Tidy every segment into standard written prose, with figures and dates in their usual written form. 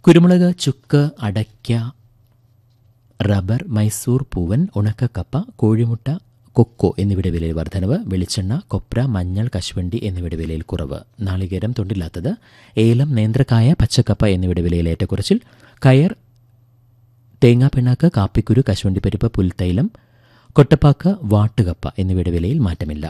കുരുമുളക്, ചുക്ക്, അടയ്ക്ക, റബ്ബർ, മൈസൂർ പൂവൻ, ഉണക്കക്കപ്പ, കോഴിമുട്ട, കൊക്കോ എന്നിവയുടെ വിലയിൽ വർധനവ്. വെളിച്ചെണ്ണ, കൊപ്ര, മഞ്ഞൾ, കശുവണ്ടി എന്നിവയുടെ വിലയിൽ കുറവ്. നാളികേരം, തൊണ്ടില്ലാത്തത്, ഏലം, നേന്ത്രക്കായ, പച്ചക്കപ്പ എന്നിവയുടെ വിലയിൽ ഏറ്റക്കുറച്ചിൽ. കയർ, തേങ്ങാപ്പിണ്ണാക്ക്, കാപ്പിക്കുരു, കശുവണ്ടിപ്പരിപ്പ്, പുൽത്തൈലം, കൊട്ടപ്പാക്ക്, വാട്ടുകപ്പ എന്നിവയുടെ വിലയിൽ മാറ്റമില്ല.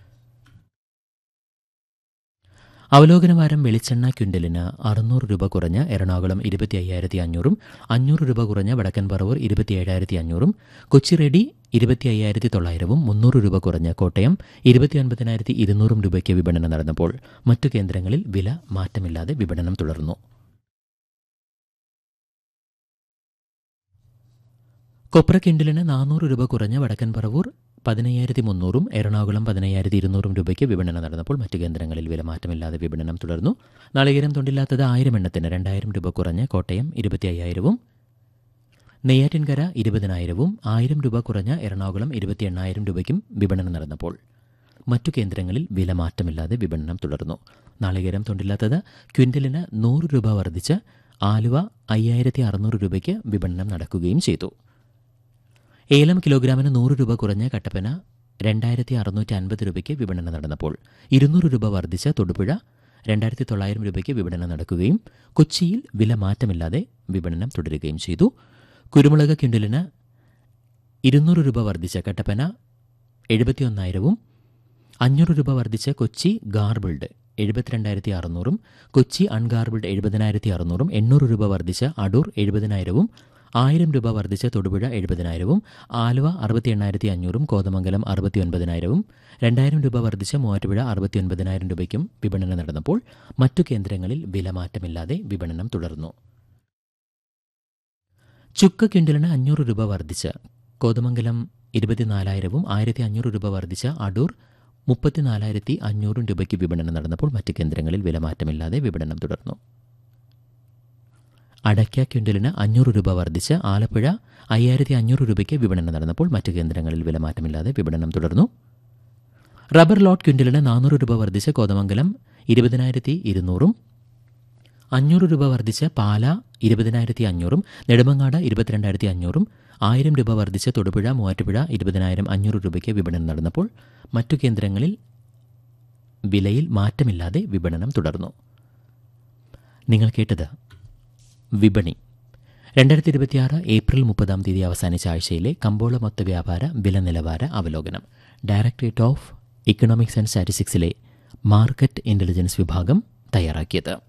അവലോകനവാരം. വെളിച്ചെണ്ണ ക്വിൻ്റലിന് 600 രൂപ കുറഞ്ഞ് എറണാകുളം 25,500, 500 രൂപ കുറഞ്ഞ് വടക്കൻ പറവൂർ 27,500, കൊച്ചി റെഡി 25,900, 300 രൂപ കുറഞ്ഞ് കോട്ടയം 29,200 രൂപയ്ക്ക് വിപണനം നടന്നപ്പോൾ മറ്റു കേന്ദ്രങ്ങളിൽ വില മാറ്റമില്ലാതെ വിപണനം തുടർന്നു. കൊപ്ര ക്വിൻ്റലിന് 400 രൂപ കുറഞ്ഞ് വടക്കൻ പറവൂർ 15,300, എറണാകുളം 15,200 രൂപയ്ക്ക് വിപണനം നടന്നപ്പോൾ മറ്റു കേന്ദ്രങ്ങളിൽ വില മാറ്റമില്ലാതെ വിപണനം തുടർന്നു. നാളികേരം, തൊണ്ടില്ലാത്തത് 1000 എണ്ണത്തിന് 2,000 രൂപ കുറഞ്ഞ് കോട്ടയം 25,000, നെയ്യാറ്റിൻകര 20,000, 1000 രൂപ കുറഞ്ഞ് എറണാകുളം 28,000 രൂപയ്ക്കും വിപണനം നടന്നപ്പോൾ മറ്റു കേന്ദ്രങ്ങളിൽ വില മാറ്റമില്ലാതെ വിപണനം തുടർന്നു. നാളികേരം, തൊണ്ടില്ലാത്തത് ക്വിൻ്റലിന് 100 രൂപ വർദ്ധിച്ച് ആലുവ 5,600 രൂപയ്ക്ക് വിപണനം നടക്കുകയും ചെയ്തു. ഏലം കിലോഗ്രാമിന് 100 രൂപ കുറഞ്ഞ് കട്ടപ്പന 2,650 രൂപയ്ക്ക് വിപണനം നടന്നപ്പോൾ 200 രൂപ വർദ്ധിച്ച് തൊടുപുഴ 2,900 രൂപയ്ക്ക് വിപണനം നടക്കുകയും കൊച്ചിയിൽ വില മാറ്റമില്ലാതെ വിപണനം തുടരുകയും ചെയ്തു. കുരുമുളക് ക്വിൻ്റലിന് 200 രൂപ വർദ്ധിച്ച് കട്ടപ്പന 71,000, 500 രൂപ വർദ്ധിച്ച് കൊച്ചി ഗാർബിൾഡ് 72,600, കൊച്ചി അൺഗാർബിൾഡ് 70,600, 800 രൂപ വർദ്ധിച്ച് അടൂർ 70,000, 1000 രൂപ വർദ്ധിച്ച് തൊടുപുഴ 70,000, ആലുവ 68,500, കോതമംഗലം 69,000, 2,000 രൂപ വർദ്ധിച്ച് മൂവാറ്റുപുഴ 69,000 രൂപയ്ക്കും വിപണനം നടന്നപ്പോൾ മറ്റു കേന്ദ്രങ്ങളിൽ വില മാറ്റമില്ലാതെ വിപണനം തുടർന്നു. ചുക്ക് ക്വിൻ്റലിന് 500 രൂപ വർദ്ധിച്ച് കോതമംഗലം 24,000, 1,500 രൂപ വർദ്ധിച്ച് അടൂർ 34,500 രൂപയ്ക്ക് വിപണനം നടന്നപ്പോൾ മറ്റു കേന്ദ്രങ്ങളിൽ വില മാറ്റമില്ലാതെ വിപണനം തുടർന്നു. അടയ്ക്ക ക്വിൻ്റലിന് 500 രൂപ വർദ്ധിച്ച് ആലപ്പുഴ 5,500 രൂപയ്ക്ക് വിപണനം നടന്നപ്പോൾ മറ്റു കേന്ദ്രങ്ങളിൽ വില മാറ്റമില്ലാതെ വിപണനം തുടർന്നു. റബ്ബർ ലോട്ട് ക്വിൻ്റലിന് 400 രൂപ വർദ്ധിച്ച് കോതമംഗലം 20,200, 500 രൂപ വർദ്ധിച്ച് പാല 20,500, നെടുമങ്ങാട് 22,500, 1000 രൂപ വർദ്ധിച്ച് തൊടുപുഴ മൂവാറ്റുപുഴ 20,500 രൂപയ്ക്ക് വിപണനം നടന്നപ്പോൾ മറ്റു കേന്ദ്രങ്ങളിൽ വിലയിൽ മാറ്റമില്ലാതെ വിപണനം തുടർന്നു. നിങ്ങൾ കേട്ടത് വിപണി. 2026 ഏപ്രിൽ 30 അവസാനിച്ച ആഴ്ചയിലെ കമ്പോള മൊത്ത വ്യാപാര വില നിലവാര അവലോകനം directorate of economics and സ്റ്റാറ്റിസ്റ്റിക്സിലെ market intelligence വിഭാഗം തയ്യാറാക്കിയത്.